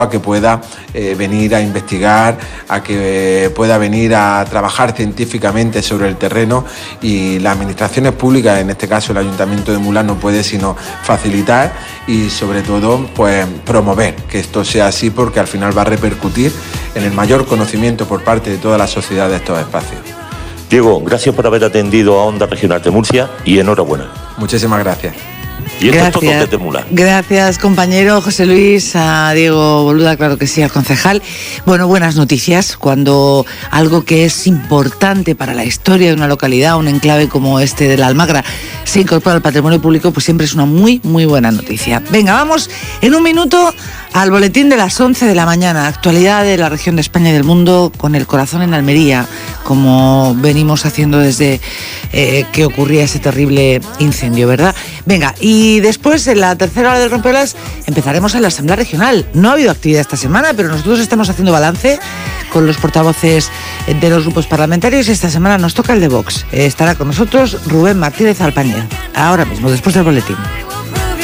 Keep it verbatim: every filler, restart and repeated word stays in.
a que pueda eh, venir a investigar, a que eh, pueda venir a trabajar científicamente sobre el terreno, y las administraciones públicas, en este caso el Ayuntamiento de Mulas, no puede sino facilitar y sobre todo pues promover que esto sea así, porque al final va a repercutir en el mayor conocimiento por parte de toda la sociedad de estos espacios. Diego, gracias por haber atendido a Onda Regional de Murcia y enhorabuena. Muchísimas gracias. Y esto Gracias. es todo desde Mulas. Gracias, compañero José Luis, a Diego Boluda, claro que sí, al concejal. Bueno, buenas noticias cuando algo que es importante para la historia de una localidad, un enclave como este de la Almagra, se incorpora al patrimonio público, pues siempre es una muy, muy buena noticia. Venga, vamos en un minuto al boletín de las once de la mañana, actualidad de la región de España y del mundo, con el corazón en Almería, como venimos haciendo desde eh, que ocurría ese terrible incendio, ¿verdad? Venga, y después, en la tercera hora del Rompeolas, empezaremos en la Asamblea Regional. No ha habido actividad esta semana, pero nosotros estamos haciendo balance con los portavoces de los grupos parlamentarios y esta semana nos toca el de Vox. Eh, estará con nosotros Rubén Martínez Alpañez, ahora mismo, después del boletín.